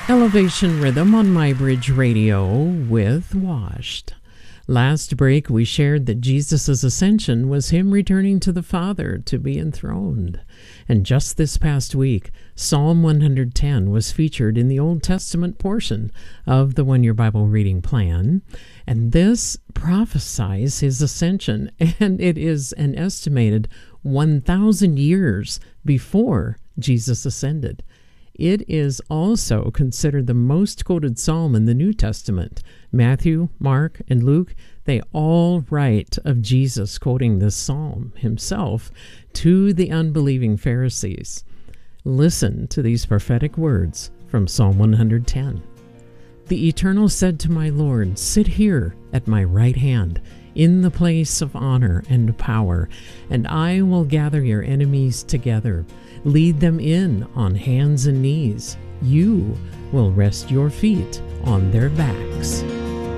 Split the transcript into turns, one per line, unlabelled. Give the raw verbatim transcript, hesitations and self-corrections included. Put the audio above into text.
Elevation Rhythm on MyBridge Radio with Washed. Last break, we shared that Jesus' ascension was him returning to the Father to be enthroned. And just this past week, Psalm one hundred ten was featured in the Old Testament portion of the One Year Bible Reading Plan. And this prophesies his ascension, and it is an estimated one thousand years before Jesus ascended. It is also considered the most quoted psalm in the New Testament. Matthew, Mark, and Luke, they all write of Jesus quoting this psalm himself to the unbelieving Pharisees. Listen to these prophetic words from Psalm one hundred ten. The Eternal said to my Lord, "Sit here at my right hand, in the place of honor and power, and I will gather your enemies together, lead them in on hands and knees. You will rest your feet on their backs."